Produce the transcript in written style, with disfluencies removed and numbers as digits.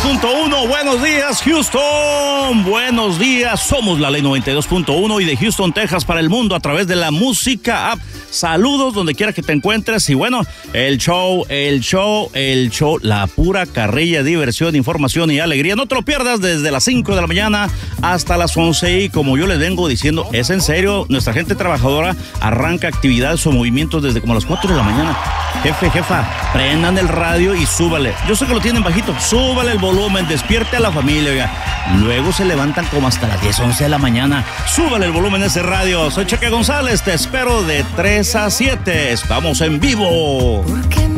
92.1. Buenos días, Houston. Buenos días. Somos la Ley 92.1 y de Houston, Texas para el mundo a través de la música app. Saludos donde quiera que te encuentres. Y bueno, el show, la pura carrilla, diversión, información y alegría. No te lo pierdas desde las 5 de la mañana hasta las 11. Y como yo les vengo diciendo, es en serio, nuestra gente trabajadora arranca actividades o movimientos desde como las 4 de la mañana. Jefa, prendan el radio y súbale. Yo sé que lo tienen bajito, súbale el volumen, despierte a la familia, oiga. Luego se levantan como hasta las 10, 11 de la mañana. Súbale el volumen de ese radio. Soy Cheque González, te espero de 3 a 7. Estamos en vivo.